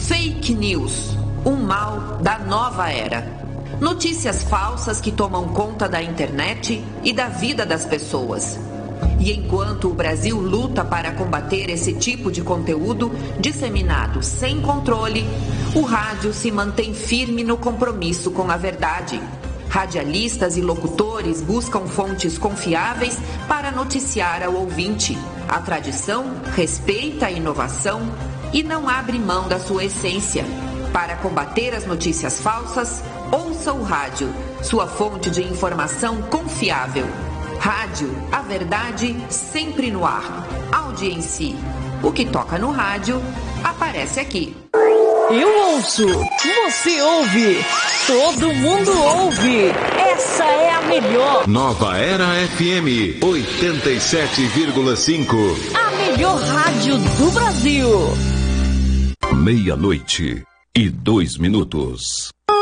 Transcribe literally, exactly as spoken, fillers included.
Fake news, o mal da nova era. Notícias falsas que tomam conta da internet e da vida das pessoas. E enquanto o Brasil luta para combater esse tipo de conteúdo disseminado sem controle, o rádio se mantém firme no compromisso com a verdade. Radialistas e locutores buscam fontes confiáveis para noticiar ao ouvinte. A tradição respeita a inovação e não abre mão da sua essência. Para combater as notícias falsas, ouça o rádio, sua fonte de informação confiável. Rádio, a verdade sempre no ar. Audiência. O que toca no rádio, aparece aqui. Eu ouço, você ouve, todo mundo ouve. Essa é a melhor. Nova Era F M oitenta e sete vírgula cinco. A melhor rádio do Brasil. Meia-noite e dois minutos.